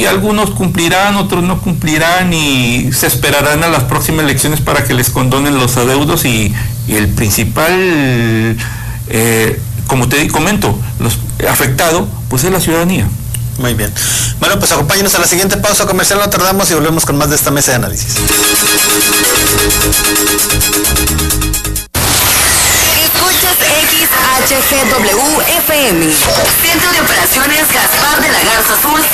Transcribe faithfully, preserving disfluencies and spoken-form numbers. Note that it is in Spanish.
y algunos cumplirán, otros no cumplirán y se esperarán a las próximas elecciones para que les condonen los adeudos y, y el principal, eh, como te comento, los afectado, pues es la ciudadanía. Muy bien. Bueno, pues acompáñenos a la siguiente pausa comercial, no tardamos y volvemos con más de esta mesa de análisis. Escuchas X H G W F M, Centro de Operaciones Gaspar de la Garza Azul.